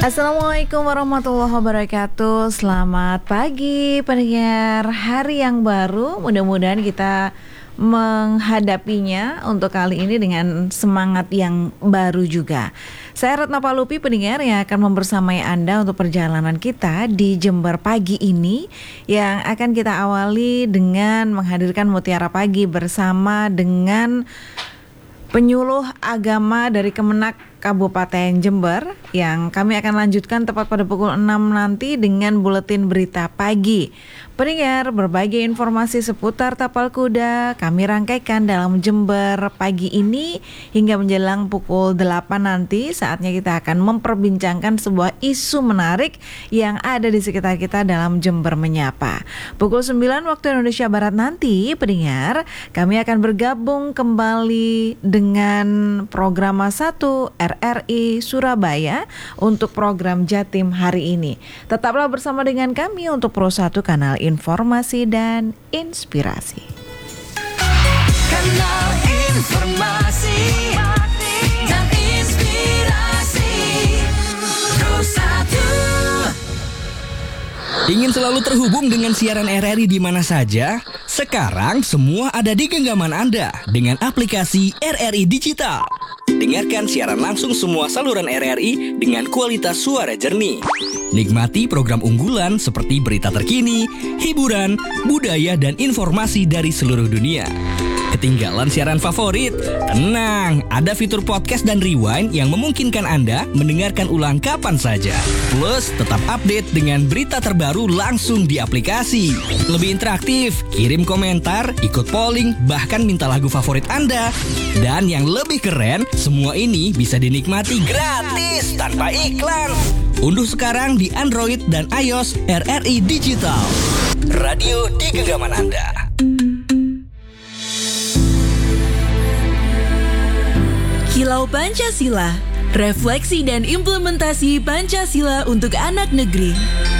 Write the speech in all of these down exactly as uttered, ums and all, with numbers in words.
Assalamualaikum warahmatullahi wabarakatuh. Selamat pagi pendengar hari yang baru. Mudah-mudahan kita menghadapinya untuk kali ini dengan semangat yang baru juga. Saya Ratna Palupi, pendengar yang akan membersamai Anda untuk perjalanan kita di Jember pagi ini, yang akan kita awali dengan menghadirkan Mutiara Pagi bersama dengan penyuluh agama dari Kemenak Kabupaten Jember, yang kami akan lanjutkan tepat pada pukul enam nanti dengan buletin berita pagi. Pendengar, berbagai informasi seputar tapal kuda kami rangkaikan dalam Jember pagi ini hingga menjelang pukul delapan nanti. Saatnya kita akan memperbincangkan sebuah isu menarik yang ada di sekitar kita dalam Jember Menyapa. Pukul sembilan waktu Indonesia Barat nanti, pendengar, kami akan bergabung kembali dengan program satu R R I Surabaya untuk program Jatim hari ini. Tetaplah bersama dengan kami untuk Pro satu Kanal Informasi dan Inspirasi. Kanal Informasi dan Inspirasi Pro satu. Ingin selalu terhubung dengan siaran R R I di mana saja? Sekarang semua ada di genggaman Anda dengan aplikasi R R I Digital. Dengarkan siaran langsung semua saluran R R I dengan kualitas suara jernih. Nikmati program unggulan seperti berita terkini, hiburan, budaya, dan informasi dari seluruh dunia. Ketinggalan siaran favorit? Tenang, ada fitur podcast dan rewind yang memungkinkan Anda mendengarkan ulang kapan saja. Plus, tetap update dengan berita terbaru langsung di aplikasi. Lebih interaktif, kirim komentar, ikut polling, bahkan minta lagu favorit Anda. Dan yang lebih keren, semua ini bisa dinikmati gratis tanpa iklan. Unduh sekarang di Android dan iOS R R I Digital. Radio di genggaman Anda. Kilau Pancasila, refleksi dan implementasi Pancasila untuk anak negeri.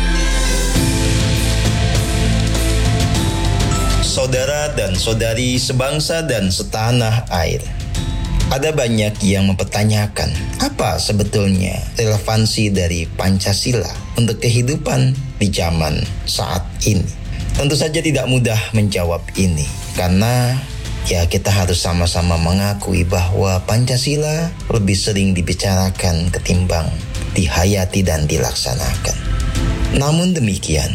Saudara dan saudari sebangsa dan setanah air, ada banyak yang mempertanyakan apa sebetulnya relevansi dari Pancasila untuk kehidupan di zaman saat ini. Tentu saja tidak mudah menjawab ini, karena ya kita harus sama-sama mengakui bahwa Pancasila lebih sering dibicarakan ketimbang dihayati dan dilaksanakan. Namun demikian,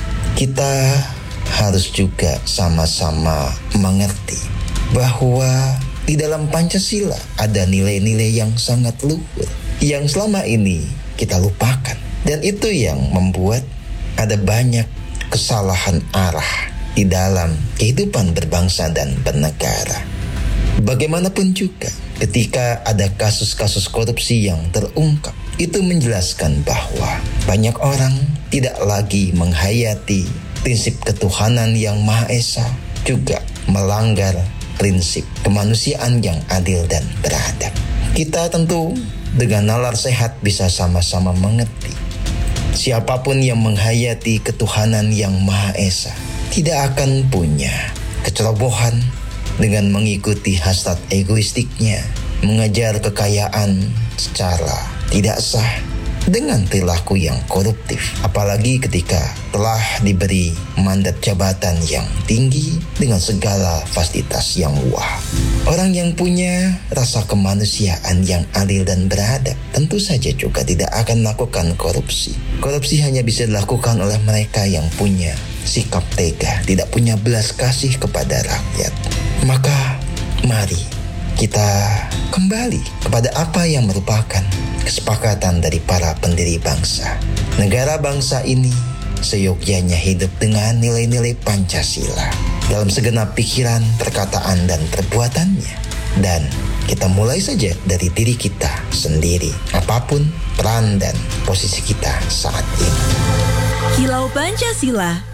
kita harus juga sama-sama mengerti bahwa di dalam Pancasila ada nilai-nilai yang sangat luhur yang selama ini kita lupakan. Dan itu yang membuat ada banyak kesalahan arah di dalam kehidupan berbangsa dan bernegara. Bagaimanapun juga, ketika ada kasus-kasus korupsi yang terungkap, itu menjelaskan bahwa banyak orang tidak lagi menghayati prinsip ketuhanan yang Maha Esa, juga melanggar prinsip kemanusiaan yang adil dan beradab. Kita tentu dengan nalar sehat bisa sama-sama mengerti, siapapun yang menghayati ketuhanan yang Maha Esa tidak akan punya kecerobohan dengan mengikuti hasrat egoistiknya, mengejar kekayaan secara tidak sah dengan perilaku yang koruptif, apalagi ketika telah diberi mandat jabatan yang tinggi dengan segala fasilitas yang wah. Orang yang punya rasa kemanusiaan yang adil dan beradab tentu saja juga tidak akan melakukan korupsi. Korupsi hanya bisa dilakukan oleh mereka yang punya sikap tega, tidak punya belas kasih kepada rakyat. Maka mari kita kembali kepada apa yang merupakan kesepakatan dari para pendiri bangsa. Negara bangsa ini seyogyanya hidup dengan nilai-nilai Pancasila dalam segenap pikiran, perkataan, dan perbuatannya. Dan kita mulai saja dari diri kita sendiri, apapun peran dan posisi kita saat ini. Kilau Pancasila.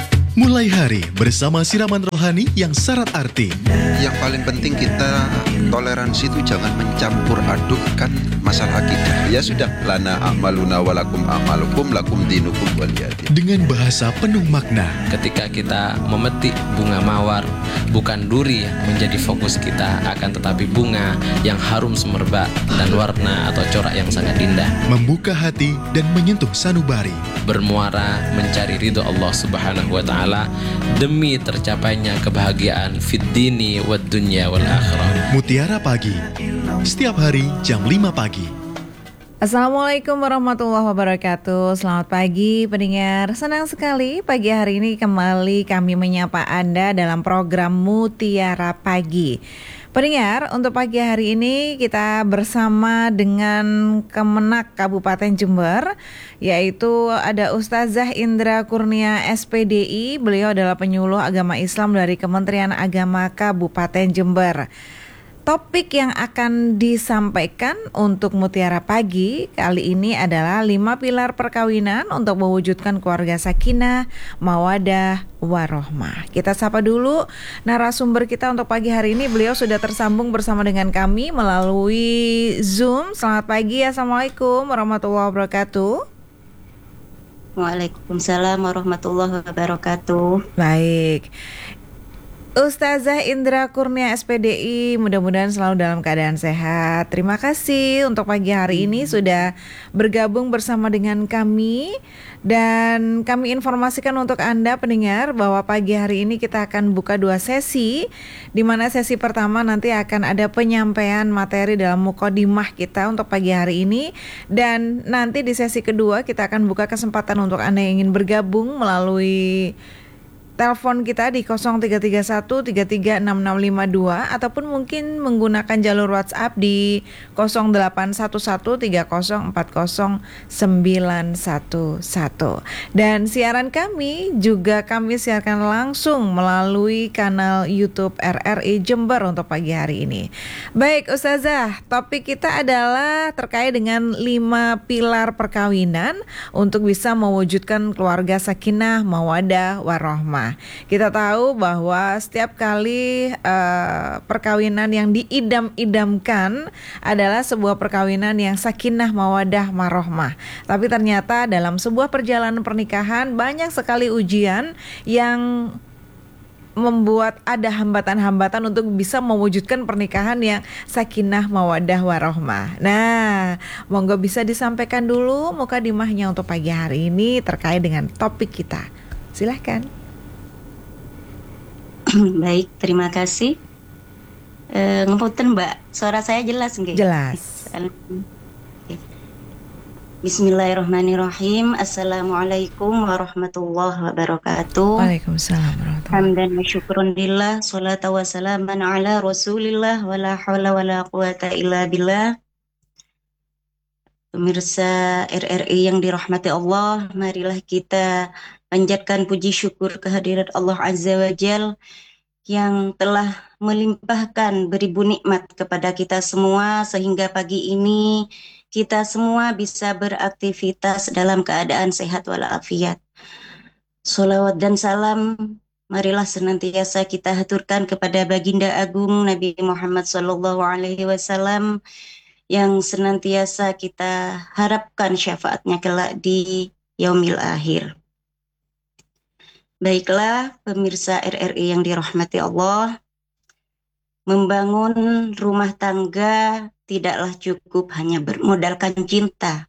Mulai hari bersama siraman rohani yang syarat arti. Yang paling penting kita toleransi itu jangan mencampur adukkan masalah akidah. Ya sudah, lana a'maluna walakum a'malukum lakum dinukum waliyadin. Dengan bahasa penuh makna. Ketika kita memetik bunga mawar, bukan duri yang menjadi fokus kita, akan tetapi bunga yang harum semerbak dan warna atau corak yang sangat indah. Membuka hati dan menyentuh sanubari. Bermuara mencari ridho Allah Subhanahu wa taala demi tercapainya kebahagiaan fid dini wad dunya wal akhirah. Mutiara Pagi, setiap hari jam lima pagi. Assalamualaikum warahmatullahi wabarakatuh. Selamat pagi pendengar. Senang sekali pagi hari ini kembali kami menyapa Anda dalam program Mutiara Pagi. Pendengar, untuk pagi hari ini kita bersama dengan Kemenak Kabupaten Jember, yaitu ada Ustazah Indra Kurnia S P D I. Beliau adalah penyuluh agama Islam dari Kementerian Agama Kabupaten Jember. Topik yang akan disampaikan untuk Mutiara Pagi kali ini adalah lima pilar perkawinan untuk mewujudkan keluarga sakinah, mawadah, warohmah. Kita sapa dulu narasumber kita untuk pagi hari ini. Beliau sudah tersambung bersama dengan kami melalui Zoom. Selamat pagi, Assalamualaikum warahmatullahi wabarakatuh. Waalaikumsalam warahmatullahi wabarakatuh. Baik, Ustazah Indra Kurnia S P D I, mudah-mudahan selalu dalam keadaan sehat. Terima kasih untuk pagi hari ini sudah bergabung bersama dengan kami. Dan kami informasikan untuk Anda pendengar bahwa pagi hari ini kita akan buka dua sesi, di mana sesi pertama nanti akan ada penyampaian materi dalam muqaddimah kita untuk pagi hari ini. Dan nanti di sesi kedua kita akan buka kesempatan untuk Anda yang ingin bergabung melalui telepon kita di nol tiga tiga satu tiga tiga enam enam lima dua ataupun mungkin menggunakan jalur WhatsApp di nol delapan satu satu tiga nol empat nol sembilan satu satu. Dan siaran kami juga kami siarkan langsung melalui kanal YouTube R R I Jember untuk pagi hari ini. Baik Ustazah, topik kita adalah terkait dengan lima pilar perkawinan untuk bisa mewujudkan keluarga sakinah, mawadah, warohmah. Kita tahu bahwa setiap kali uh, perkawinan yang diidam-idamkan adalah sebuah perkawinan yang sakinah, mawadah, marohmah. Tapi ternyata dalam sebuah perjalanan pernikahan banyak sekali ujian yang membuat ada hambatan-hambatan untuk bisa mewujudkan pernikahan yang sakinah, mawadah, warohmah. Nah, monggo bisa disampaikan dulu mukadimahnya untuk pagi hari ini terkait dengan topik kita. Silahkan. Baik, terima kasih. E, Ngepunten Mbak, suara saya jelas nggih? Jelas. Bismillahirrahmanirrahim. Assalamualaikum warahmatullahi wabarakatuh. Waalaikumsalam warahmatullahi wabarakatuh. Hamdan wa syukrun lillah, salatu wa salaman ala rasulillah, wa la hawla wa la quwata illa billah. Pemirsa R R I yang dirahmati Allah, marilah kita panjatkan puji syukur kehadirat Allah Azza wa Jal yang telah melimpahkan beribu nikmat kepada kita semua sehingga pagi ini kita semua bisa beraktivitas dalam keadaan sehat walafiat. Salawat dan salam marilah senantiasa kita haturkan kepada baginda agung Nabi Muhammad sallallahu alaihi wasallam yang senantiasa kita harapkan syafaatnya kelak di yaumil akhir. Baiklah pemirsa R R I yang dirahmati Allah, membangun rumah tangga tidaklah cukup hanya bermodalkan cinta.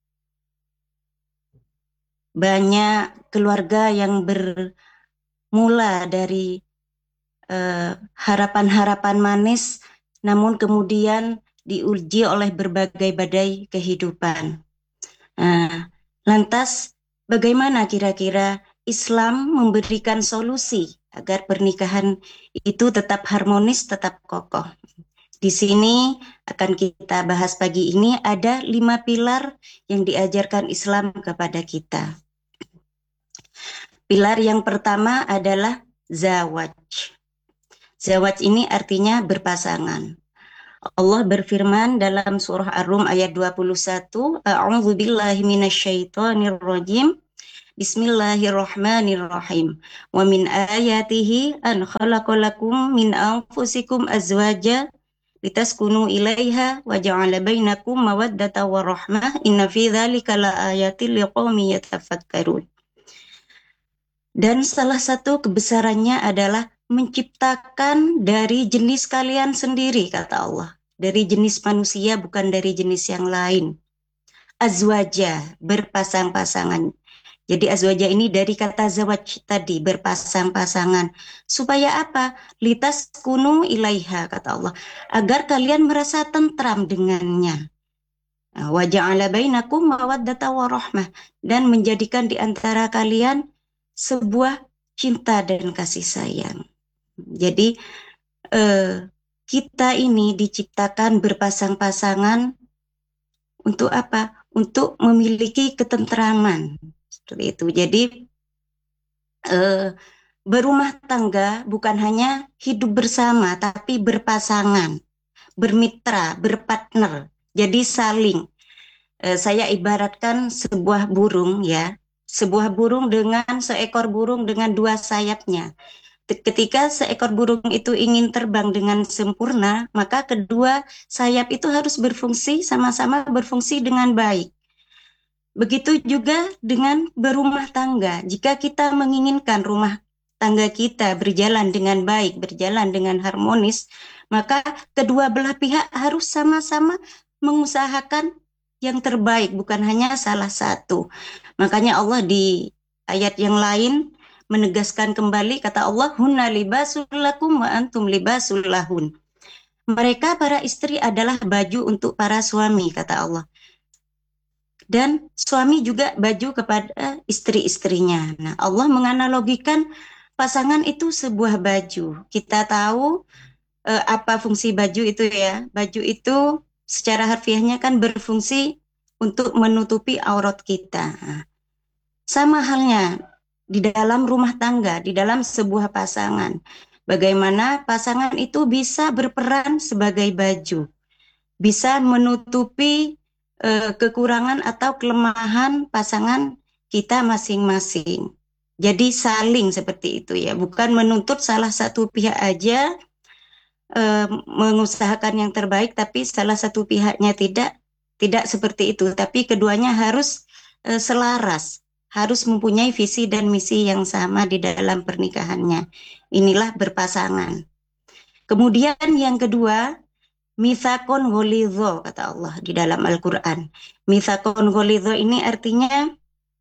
Banyak keluarga yang bermula dari uh, harapan-harapan manis, namun kemudian diuji oleh berbagai badai kehidupan. Nah, lantas bagaimana kira-kira Islam memberikan solusi agar pernikahan itu tetap harmonis, tetap kokoh? Di sini akan kita bahas pagi ini ada lima pilar yang diajarkan Islam kepada kita. Pilar yang pertama adalah zawaj. Zawaj ini artinya berpasangan. Allah berfirman dalam surah Ar-Rum ayat dua puluh satu, A'udzu billahi minasyaitonir rajim. Bismillahirrahmanirrahim. Wa min ayatihi an khalaqalakum min anfusikum azwaja litaskunu ilaiha wa ja'ala bainakum mawaddatan wa rahmah inna fi dzalika laayatil liqaumin yatafakkarun. Dan salah satu kebesarannya adalah menciptakan dari jenis kalian sendiri, kata Allah. Dari jenis manusia, bukan dari jenis yang lain. Azwaja, berpasang-pasangan. Jadi azwaja ini dari kata zawaj tadi, berpasang-pasangan. Supaya apa? Litas kunu ilaiha, kata Allah. Agar kalian merasa tentram dengannya. Wa ja'ala bainakum mawaddatan wa rahmah. Dan menjadikan di antara kalian sebuah cinta dan kasih sayang. Jadi eh, kita ini diciptakan berpasang-pasangan untuk apa? Untuk memiliki ketentraman. Seperti itu. Jadi eh, berumah tangga bukan hanya hidup bersama, tapi berpasangan, bermitra, berpartner. Jadi saling. Eh, saya ibaratkan sebuah burung ya, sebuah burung dengan seekor burung dengan dua sayapnya. Ketika seekor burung itu ingin terbang dengan sempurna, maka kedua sayap itu harus berfungsi, sama-sama berfungsi dengan baik. Begitu juga dengan berumah tangga. Jika kita menginginkan rumah tangga kita berjalan dengan baik, berjalan dengan harmonis, maka kedua belah pihak harus sama-sama mengusahakan yang terbaik, bukan hanya salah satu. Makanya Allah di ayat yang lain menegaskan kembali, kata Allah, hunna libasul lakum wa antum libasul lahun. Mereka para istri adalah baju untuk para suami, kata Allah. Dan suami juga baju kepada istri-istrinya. Nah, Allah menganalogikan pasangan itu sebuah baju. Kita tahu eh, apa fungsi baju itu ya. Baju itu secara harfiahnya kan berfungsi untuk menutupi aurat kita. Nah, sama halnya di dalam rumah tangga, di dalam sebuah pasangan. Bagaimana pasangan itu bisa berperan sebagai baju. Bisa menutupi Uh, kekurangan atau kelemahan pasangan kita masing-masing. Jadi saling seperti itu ya, bukan menuntut salah satu pihak aja uh, mengusahakan yang terbaik, tapi salah satu pihaknya tidak, tidak seperti itu. Tapi keduanya harus uh, selaras, harus mempunyai visi dan misi yang sama di dalam pernikahannya. Inilah berpasangan. Kemudian yang kedua, mitsaqun ghalidho, kata Allah di dalam Al-Quran. Mitsaqun ghalidho ini artinya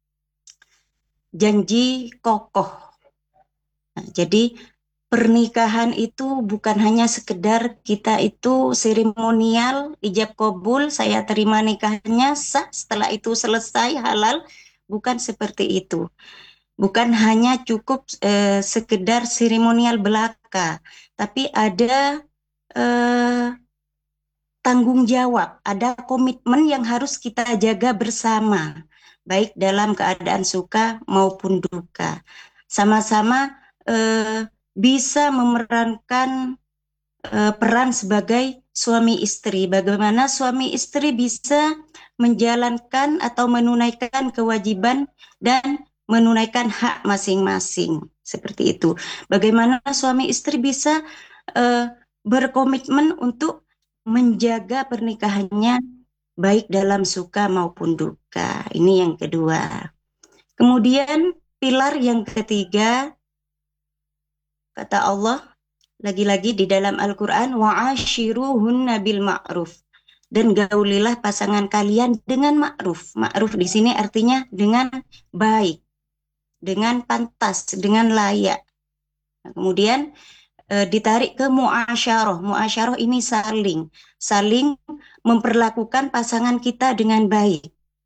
janji kokoh. Nah, jadi pernikahan itu bukan hanya sekedar kita itu seremonial, ijab kabul, saya terima nikahnya, sah, setelah itu selesai, halal. Bukan seperti itu. Bukan hanya cukup eh, sekedar seremonial belaka, tapi ada eh, tanggung jawab, ada komitmen yang harus kita jaga bersama, baik dalam keadaan suka maupun duka. Sama-sama eh, bisa memerankan eh, peran sebagai suami istri. Bagaimana suami istri bisa menjalankan atau menunaikan kewajiban dan menunaikan hak masing-masing. Seperti itu. Bagaimana suami istri bisa eh, berkomitmen untuk menjaga pernikahannya baik dalam suka maupun duka. Ini yang kedua. Kemudian pilar yang ketiga, kata Allah lagi-lagi di dalam Al-Quran, wa'ashiruhunna bil ma'ruf. Dan gaulilah pasangan kalian dengan ma'ruf. Ma'ruf di sini artinya dengan baik, dengan pantas, dengan layak. Nah, kemudian ditarik ke mu'asyarah. Mu'asyarah ini saling, saling memperlakukan pasangan kita dengan baik.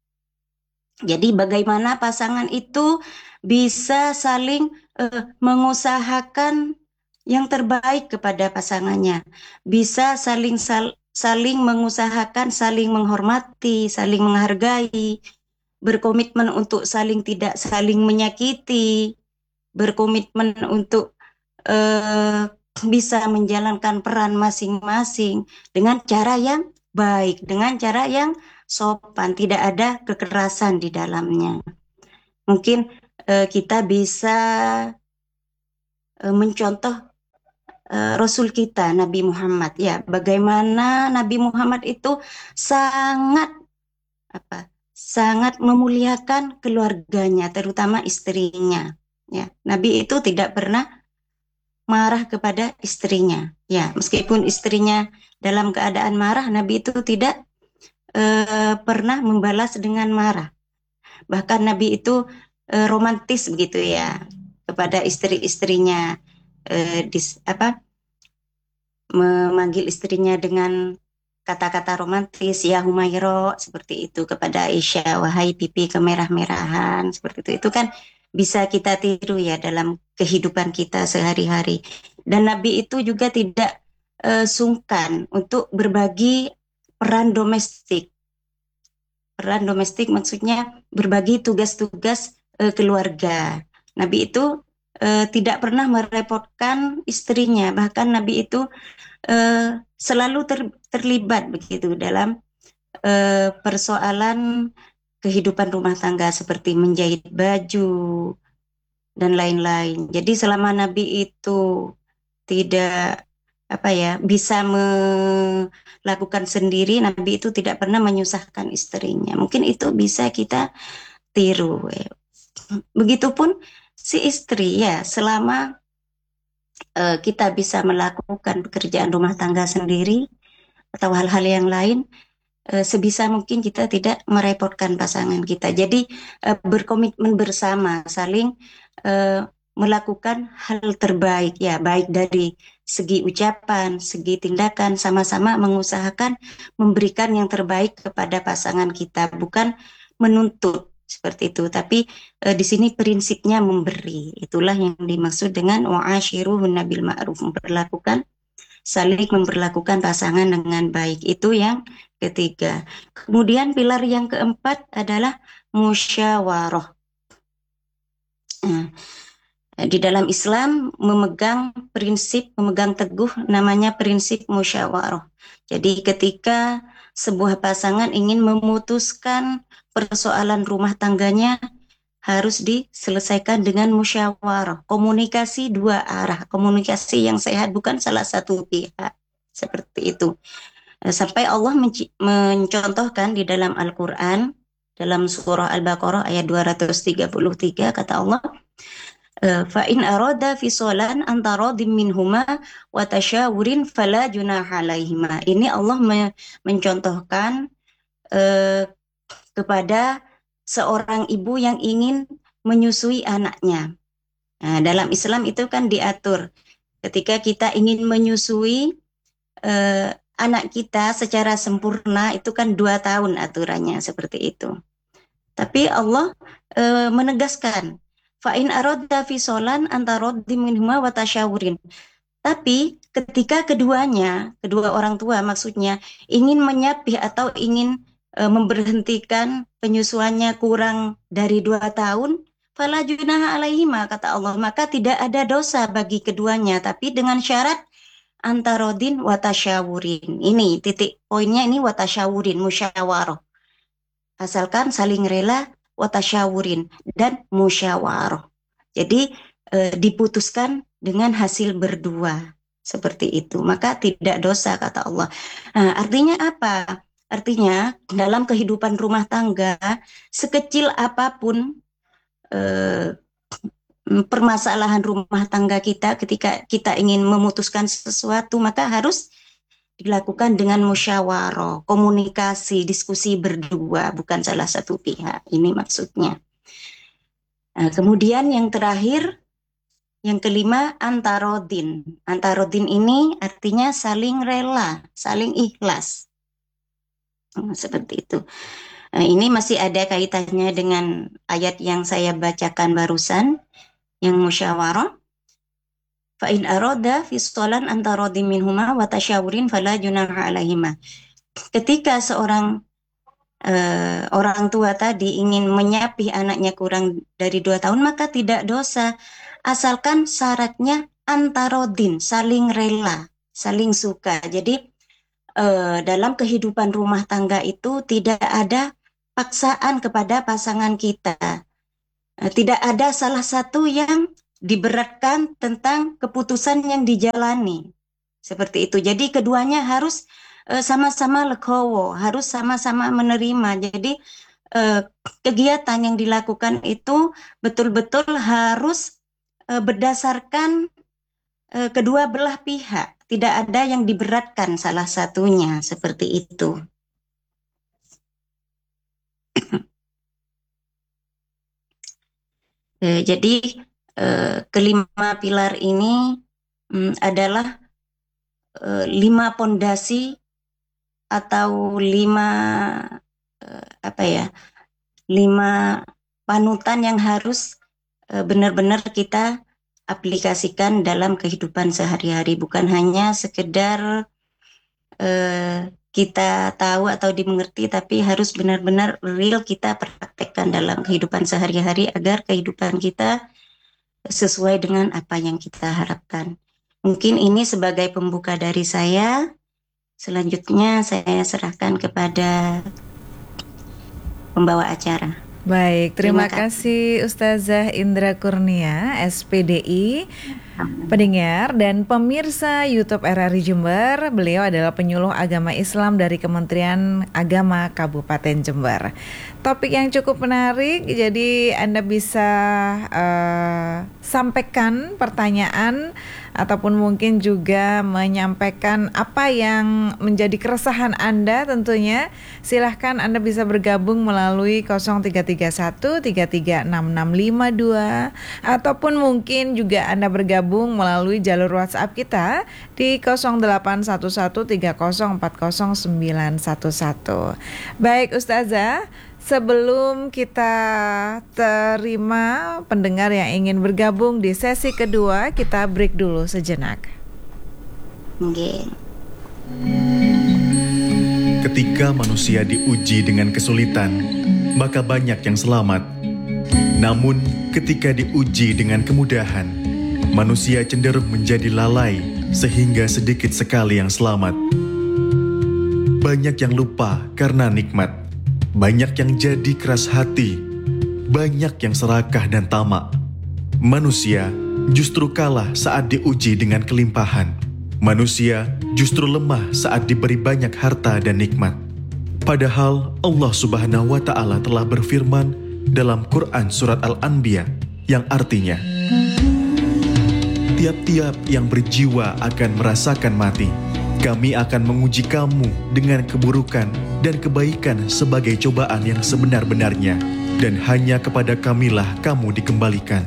Jadi bagaimana pasangan itu bisa saling uh, mengusahakan yang terbaik kepada pasangannya. Bisa saling sal, saling mengusahakan, saling menghormati, saling menghargai, berkomitmen untuk saling tidak saling menyakiti, berkomitmen untuk Uh, bisa menjalankan peran masing-masing dengan cara yang baik, dengan cara yang sopan, tidak ada kekerasan di dalamnya. Mungkin uh, kita bisa uh, mencontoh uh, Rasul kita Nabi Muhammad, ya, bagaimana Nabi Muhammad itu sangat apa sangat memuliakan keluarganya, terutama istrinya, ya. Nabi itu tidak pernah marah kepada istrinya, ya, meskipun istrinya dalam keadaan marah, Nabi itu tidak uh, pernah membalas dengan marah. Bahkan Nabi itu uh, romantis begitu, ya, kepada istri-istrinya, uh, dis, apa memanggil istrinya dengan kata-kata romantis, ya Humairo, seperti itu, kepada Aisyah, wahai pipi kemerah-merahan, seperti itu. Itu kan bisa kita tiru, ya, dalam kehidupan kita sehari-hari. Dan Nabi itu juga tidak uh, sungkan untuk berbagi peran domestik. Peran domestik maksudnya berbagi tugas-tugas uh, keluarga. Nabi itu uh, tidak pernah merepotkan istrinya, bahkan Nabi itu uh, selalu ter, terlibat begitu dalam uh, persoalan kehidupan rumah tangga seperti menjahit baju dan lain-lain. Jadi selama Nabi itu tidak apa ya bisa melakukan sendiri, Nabi itu tidak pernah menyusahkan istrinya. Mungkin itu bisa kita tiru. Begitupun si istri, ya, selama uh, kita bisa melakukan pekerjaan rumah tangga sendiri atau hal-hal yang lain, uh, sebisa mungkin kita tidak merepotkan pasangan kita. Jadi uh, berkomitmen bersama, saling uh, melakukan hal terbaik, ya, baik dari segi ucapan, segi tindakan, sama-sama mengusahakan memberikan yang terbaik kepada pasangan kita, bukan menuntut seperti itu. Tapi e, di sini prinsipnya memberi. Itulah yang dimaksud dengan wa'ashiruhunna bil ma'ruf, memperlakukan saling memperlakukan pasangan dengan baik. Itu yang ketiga. Kemudian pilar yang keempat adalah musyawarah. Nah, di dalam Islam memegang prinsip, memegang teguh namanya prinsip musyawarah. Jadi ketika sebuah pasangan ingin memutuskan persoalan rumah tangganya, harus diselesaikan dengan musyawarah. Komunikasi dua arah, komunikasi yang sehat, bukan salah satu pihak. Seperti itu. Sampai Allah mencontohkan di dalam Al-Quran, dalam surah Al-Baqarah ayat dua ratus tiga puluh tiga, kata Allah, fa in arada fisalan antara minhuma wa tasyawurin fala junaha alaihima. Ini Allah me mencontohkan uh, kepada seorang ibu yang ingin menyusui anaknya. Nah, dalam Islam itu kan diatur ketika kita ingin menyusui uh, anak kita secara sempurna, itu kan dua tahun aturannya seperti itu. Tapi Allah uh, menegaskan fa'in aradda fisolan antaroddi minhuma wa tasyawurin. Tapi ketika keduanya, kedua orang tua maksudnya, ingin menyapih atau ingin e, memberhentikan penyusuannya kurang dari dua tahun, fala junaha alaihima, kata Allah, maka tidak ada dosa bagi keduanya, tapi dengan syarat antarodin wa tasyawurin. Ini titik poinnya, ini wa tasyawurin, musyawarah. Asalkan saling rela, watasyawurin, dan musyawarah. Jadi e, diputuskan dengan hasil berdua seperti itu, maka tidak dosa, kata Allah. Nah, artinya apa? Artinya dalam kehidupan rumah tangga, sekecil apapun e, permasalahan rumah tangga kita, ketika kita ingin memutuskan sesuatu, maka harus dilakukan dengan musyawarah, komunikasi, diskusi berdua, bukan salah satu pihak. Ini maksudnya. Nah, kemudian yang terakhir, yang kelima, antarodin. Antarodin ini artinya saling rela, saling ikhlas. Nah, seperti itu. Nah, ini masih ada kaitannya dengan ayat yang saya bacakan barusan, yang musyawarah. Fa in arada fisalan antaradi minhuma wa tasyawurin fala junaha alaihima. Ketika seorang uh, orang tua tadi ingin menyapih anaknya kurang dari dua tahun, maka tidak dosa, asalkan syaratnya antarodin, saling rela, saling suka. Jadi uh, dalam kehidupan rumah tangga itu tidak ada paksaan kepada pasangan kita. Uh, tidak ada salah satu yang diberatkan tentang keputusan yang dijalani. Seperti itu. Jadi keduanya harus uh, sama-sama legowo, harus sama-sama menerima. Jadi uh, kegiatan yang dilakukan itu betul-betul harus uh, berdasarkan uh, kedua belah pihak. Tidak ada yang diberatkan salah satunya, seperti itu. uh, jadi uh, kelima pilar ini um, adalah uh, lima pondasi atau lima uh, apa ya, lima panutan yang harus uh, benar-benar kita aplikasikan dalam kehidupan sehari-hari, bukan hanya sekedar uh, kita tahu atau dimengerti, tapi harus benar-benar real kita praktekkan dalam kehidupan sehari-hari agar kehidupan kita sesuai dengan apa yang kita harapkan. Mungkin ini sebagai pembuka dari saya. Selanjutnya saya serahkan kepada pembawa acara. Baik, terima, Terima kasih Ustazah Indra Kurnia, S P D I, pendengar dan pemirsa YouTube R R I Jember. Beliau adalah penyuluh agama Islam dari Kementerian Agama Kabupaten Jember. Topik yang cukup menarik, jadi Anda bisa uh, sampaikan pertanyaan ataupun mungkin juga menyampaikan apa yang menjadi keresahan Anda tentunya. Silahkan Anda bisa bergabung melalui nol tiga tiga satu tiga tiga enam enam lima dua ataupun mungkin juga Anda bergabung melalui jalur WhatsApp kita di nol delapan satu satu tiga nol empat nol sembilan satu satu. Baik Ustazah, sebelum kita terima pendengar yang ingin bergabung di sesi kedua, kita break dulu sejenak. Okay. Ketika manusia diuji dengan kesulitan, maka banyak yang selamat. Namun, ketika diuji dengan kemudahan, manusia cenderung menjadi lalai sehingga sedikit sekali yang selamat. Banyak yang lupa karena nikmat. Banyak yang jadi keras hati, banyak yang serakah dan tamak. Manusia justru kalah saat diuji dengan kelimpahan. Manusia justru lemah saat diberi banyak harta dan nikmat. Padahal Allah Subhanahu wa Ta'ala telah berfirman dalam Quran Surat Al-Anbiya yang artinya, tiap-tiap yang berjiwa akan merasakan mati. Kami akan menguji kamu dengan keburukan dan kebaikan sebagai cobaan yang sebenar-benarnya, dan hanya kepada Kamilah kamu dikembalikan.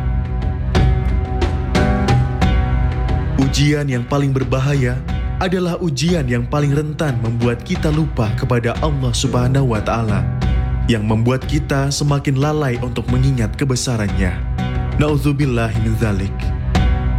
Ujian yang paling berbahaya adalah ujian yang paling rentan membuat kita lupa kepada Allah Subhanahu wa Ta'ala, yang membuat kita semakin lalai untuk mengingat kebesarannya. Na'udzubillahi min dzalik.